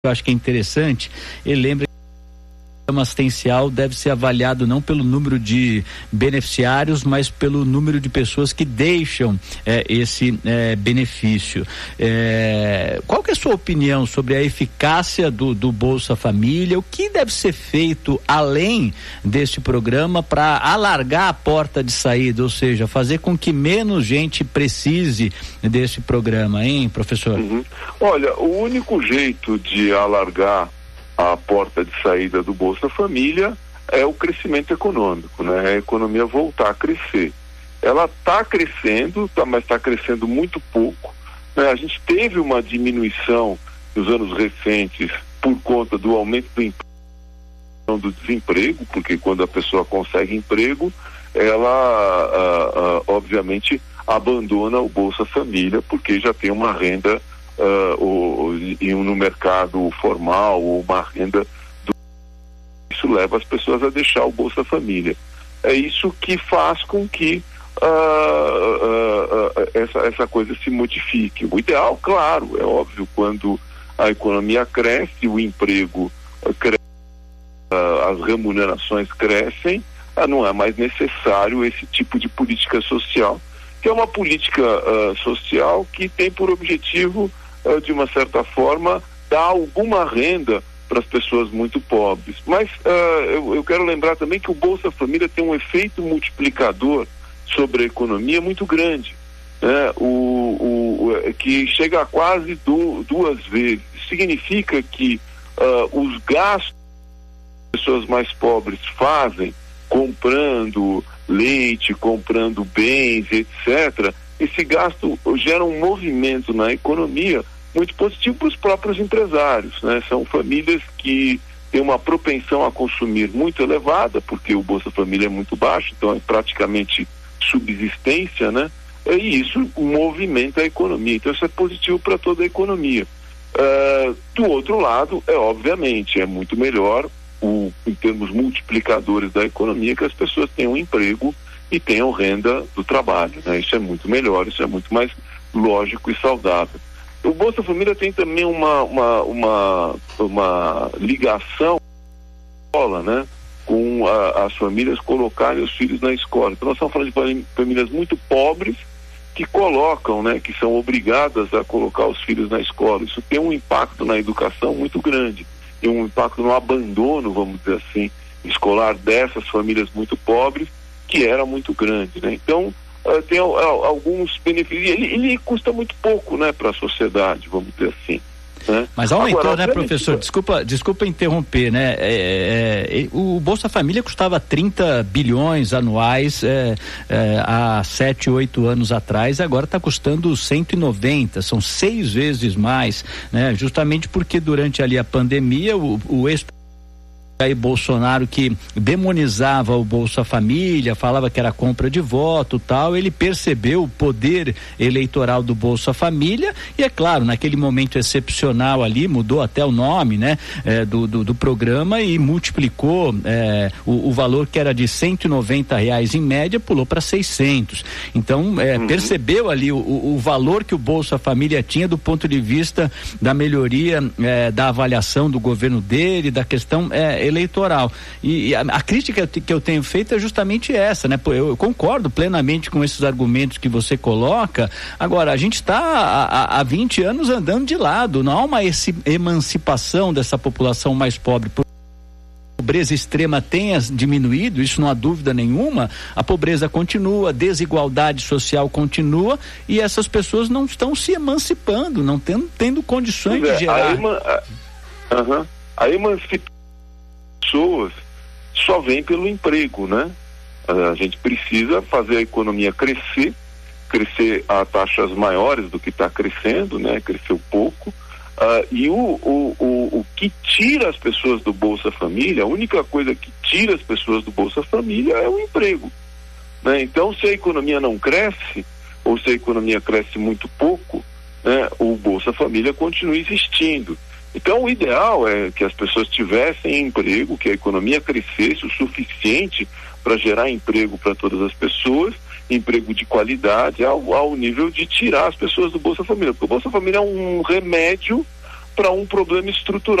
eu acho que é interessante, ele lembra que o programa assistencial deve ser avaliado não pelo número de beneficiários, mas pelo número de pessoas que deixam esse benefício. Qual que é a sua opinião sobre a eficácia do Bolsa Família? O que deve ser feito além deste programa para alargar a porta de saída, ou seja, fazer com que menos gente precise desse programa, hein, professor? Olha, o único jeito de alargar a porta de saída do Bolsa Família é o crescimento econômico, né? A economia voltar a crescer. Ela está crescendo, mas está crescendo muito pouco, né? A gente teve uma diminuição nos anos recentes por conta do aumento do desemprego, porque quando a pessoa consegue emprego, ela obviamente abandona o Bolsa Família, porque já tem uma renda no mercado formal, ou uma renda isso leva as pessoas a deixar o Bolsa Família. É isso que faz com que essa coisa se modifique. O ideal, claro, é óbvio, quando a economia cresce, o emprego cresce, as remunerações crescem, não é mais necessário esse tipo de política social, que é uma política social que tem por objetivo, de uma certa forma, dar alguma renda para as pessoas muito pobres. Mas eu quero lembrar também que o Bolsa Família tem um efeito multiplicador sobre a economia muito grande, né? Que chega a quase duas vezes. Significa que os gastos que as pessoas mais pobres fazem, comprando leite, comprando bens, etc., esse gasto gera um movimento na economia muito positivo para os próprios empresários, né? São famílias que têm uma propensão a consumir muito elevada, porque o Bolsa Família é muito baixo, então é praticamente subsistência, né? E isso movimenta a economia, então isso é positivo para toda a economia. Do outro lado, obviamente, é muito melhor em termos multiplicadores da economia, que as pessoas tenham emprego e tenham renda do trabalho, né? Isso é muito melhor, isso é muito mais lógico e saudável. O Bolsa Família tem também uma ligação com a escola, né? Com as famílias colocarem os filhos na escola. Então nós estamos falando de famílias muito pobres que colocam, né? Que são obrigadas a colocar os filhos na escola. Isso tem um impacto na educação muito grande, e um impacto no abandono, vamos dizer assim, escolar dessas famílias muito pobres, que era muito grande, né? Então tem alguns benefícios. Ele custa muito pouco, né, para a sociedade, vamos dizer assim, né? Mas aumentou, agora, né, professor? Desculpa interromper, né? O Bolsa Família custava 30 bilhões anuais há 7, 8 anos atrás, agora está custando 190, são 6 vezes mais, né? Justamente porque durante ali a pandemia, o Jair Bolsonaro, que demonizava o Bolsa Família, falava que era compra de voto, tal, ele percebeu o poder eleitoral do Bolsa Família e, é claro, naquele momento excepcional ali, mudou até o nome, né, do programa, e multiplicou o valor, que era de R$190 em média, pulou para 600. Então, percebeu ali o valor que o Bolsa Família tinha do ponto de vista da melhoria da avaliação do governo dele, da questão eleitoral. E a crítica que eu tenho feito é justamente essa, né? Eu concordo plenamente com esses argumentos que você coloca. Agora, a gente está há 20 anos andando de lado, não há uma emancipação dessa população mais pobre. A pobreza extrema tenha diminuído, isso não há dúvida nenhuma, a pobreza continua, a desigualdade social continua, e essas pessoas não estão se emancipando, não tendo condições de gerar. A emancipação pessoas só vem pelo emprego, né? A gente precisa fazer a economia crescer a taxas maiores do que está crescendo, né? Cresceu pouco, e o que tira as pessoas do Bolsa Família, a única coisa que tira as pessoas do Bolsa Família é o emprego, né? Então, se a economia não cresce, ou se a economia cresce muito pouco, né? O Bolsa Família continua existindo. Então, o ideal é que as pessoas tivessem emprego, que a economia crescesse o suficiente para gerar emprego para todas as pessoas, emprego de qualidade, ao nível de tirar as pessoas do Bolsa Família. Porque o Bolsa Família é um remédio para um problema estrutural.